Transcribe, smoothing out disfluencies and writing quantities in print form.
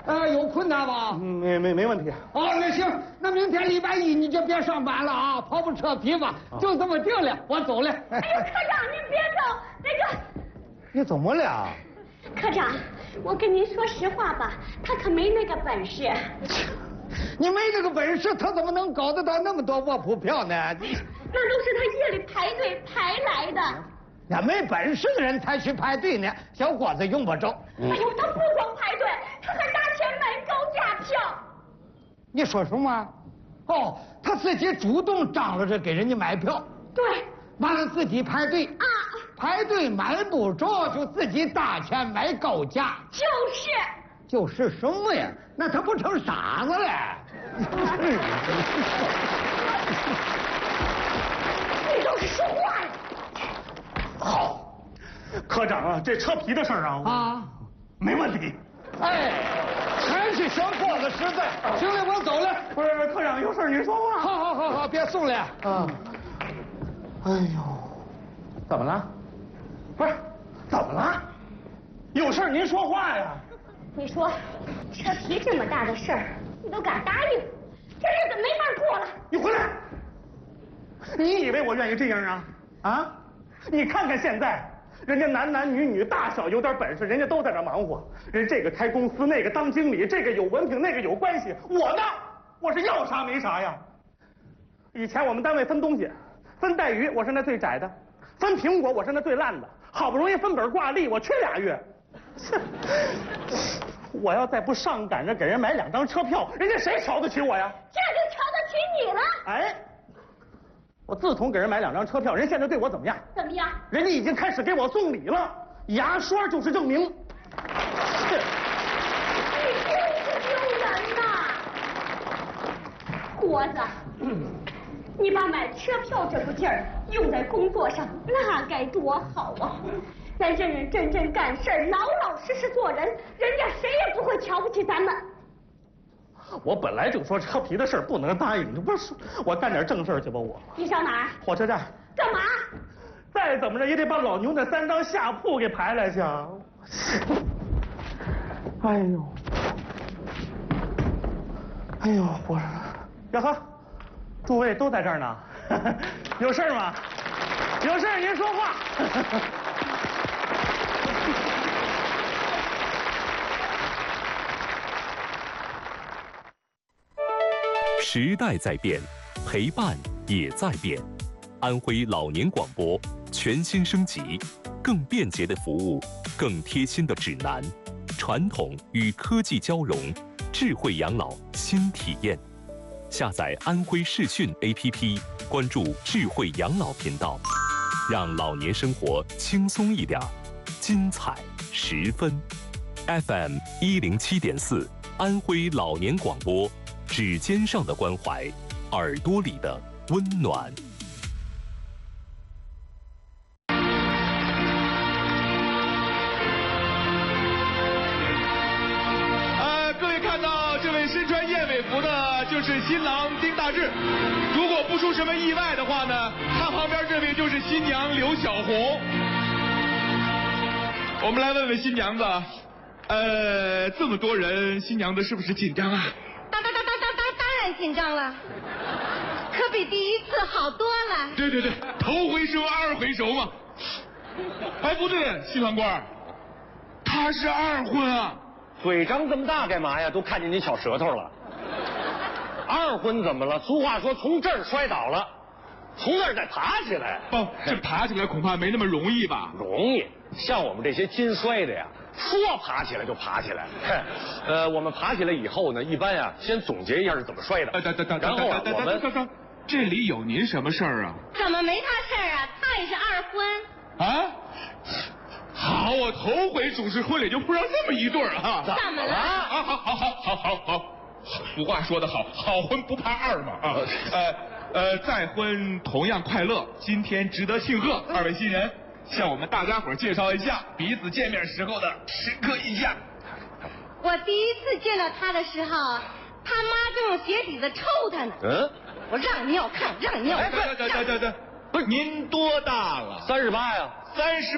有困难吧？ 没问题。 哦，那行，那明天礼拜一你就别上班了啊，跑步车皮吧，就这么定了，我走了。 哎呦，科长您别走，那个。 你怎么了？ 科长，我跟您说实话吧，他可没那个本事。 你没这个本事，他怎么能搞得到那么多卧铺票呢？ 那都是他夜里排队排来的。 那没本事的人才去排队呢，小伙子用不着。 哎呦，他不光排队，他还拿钱买高价票。 你说什么？哦，他自己主动张罗着给人家买票。 对。 完了自己排队啊， 排队买不着，就自己搭钱买高价。就是什么呀？那他不成傻子了？ 你倒是说话呀！ 好，科长啊，这车皮的事儿啊，没问题。 哎，还是小伙子实在。行了，我走了。 不是，科长有事您说话。 好，别送了啊。 哎呦，怎么了？不是，怎么了？有事您说话呀。 你说，车皮这么大的事儿，你都敢答应，这日子没法过了。 你回来！你以为我愿意这样啊？啊？你看看现在，人家男女大小有点本事，人家都在这忙活。人这个开公司，那个当经理，这个有文凭，那个有关系。我呢，我是要啥没啥呀。以前我们单位分东西，分带鱼我是那最窄的，分苹果我是那最烂的。好不容易分本挂历，我缺2月。我要再不上赶着给人买2张车票，人家谁瞧得起我呀？ 这就瞧得起你了。 哎，我自从给人买2张车票，人现在对我怎么样？ 怎么样？ 人家已经开始给我送礼了，牙刷就是证明。 你真是丢人呐！国子，你把买车票这股劲儿用在工作上，那该多好啊！咱认认真真干事儿，老老实实做人，人家谁也不会瞧不起咱们。 我本来就说车皮的事儿不能答应，不是我干点正事儿去吧？ 你上哪儿？ 火车站。 干嘛？ 再怎么着也得把老牛那3张下铺给排来去。哎呦，不是，呀呵，诸位都在这儿呢，有事吗？有事您说话。 时代在变，陪伴也在变。安徽老年广播全新升级，更便捷的服务，更贴心的指南，传统与科技交融，智慧养老新体验。下载安徽视讯 APP， 关注智慧养老频道，让老年生活轻松一点，精彩10分。FM 107.4，安徽老年广播。指尖上的关怀，耳朵里的温暖。 各位看到这位身穿燕尾服的，就是新郎丁大志。如果不出什么意外的话呢，他旁边这位就是新娘刘小红。我们来问问新娘子，这么多人，新娘子是不是紧张啊？ 当然紧张了，可比第一次好多了。 对，头回熟二回熟嘛。哎，不对，新郎官，他是2婚啊。 嘴张这么大干嘛呀？都看见你小舌头了。2婚怎么了？俗话说，从这儿摔倒了，从那儿再爬起来。 不，这爬起来恐怕没那么容易吧？ 容易，像我们这些筋摔的呀，说爬起来就爬起来。我们爬起来以后呢，一般呀，先总结一下是怎么摔的。然后我们这里有您什么事儿啊？ 怎么没他事儿啊？他也是2婚。 啊？好，我头回主持婚礼就碰上这么一对儿啊！ 怎么了？ 啊，好，俗话说得好，好婚不怕2嘛啊！再婚同样快乐，今天值得庆贺。2位新人，向我们大家伙介绍一下彼此见面时候的深刻印象。 我第一次见到他的时候，他妈正用鞋底子抽他呢。我让你要看，让你要看。 对，不是您多大了？ 38呀。 30。